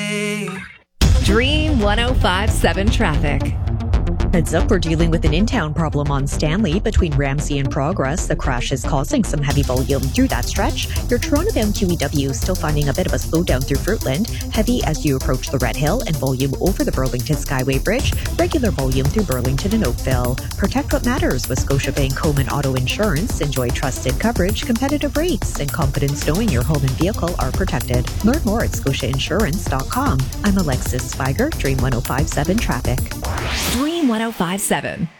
day. Dream 1057 traffic. Heads up, we're dealing with an in-town problem on Stanley between Ramsey and Progress. The crash is causing some heavy volume through that stretch. Your Toronto-bound QEW still finding a bit of a slowdown through Fruitland. Heavy as you approach the Red Hill and volume over the Burlington Skyway Bridge. Regular volume through Burlington and Oakville. Protect what matters with Scotiabank Home and Auto Insurance. Enjoy trusted coverage, competitive rates, and confidence knowing your home and vehicle are protected. Learn more at scotiainsurance.com. I'm Alexis Spiger, Dream 1057 Traffic. Dream 1057.